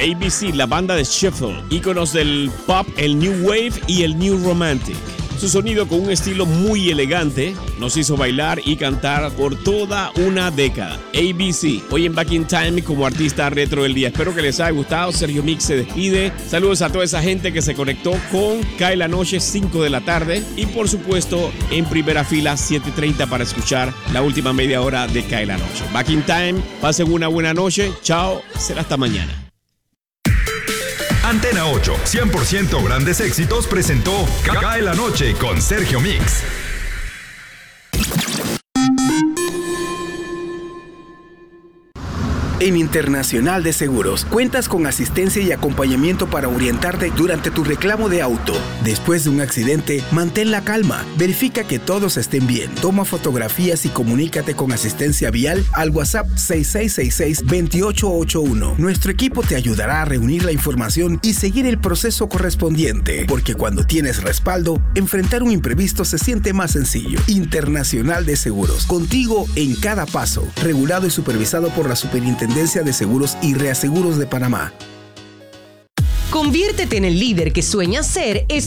ABC, la banda de Sheffield, íconos del pop, el New Wave y el New Romantic. Su sonido con un estilo muy elegante nos hizo bailar y cantar por toda una década. ABC, hoy en Back in Time como artista retro del día. Espero que les haya gustado. Sergio Mix se despide. Saludos a toda esa gente que se conectó con Cae la Noche 5 de la tarde. Y por supuesto en primera fila 7:30 para escuchar la última media hora de Cae la Noche. Back in Time, pasen una buena noche. Chao, será hasta mañana. Antena 8, 100% grandes éxitos presentó Cae la Noche con Sergio Mix. En Internacional de Seguros, cuentas con asistencia y acompañamiento para orientarte durante tu reclamo de auto. Después de un accidente, mantén la calma, verifica que todos estén bien, toma fotografías y comunícate con asistencia vial al WhatsApp 6666-2881. Nuestro equipo te ayudará a reunir la información y seguir el proceso correspondiente, porque cuando tienes respaldo, enfrentar un imprevisto se siente más sencillo. Internacional de Seguros, contigo en cada paso, regulado y supervisado por la Superintendencia de Seguros y Reaseguros de Panamá. Conviértete en el líder que sueñas ser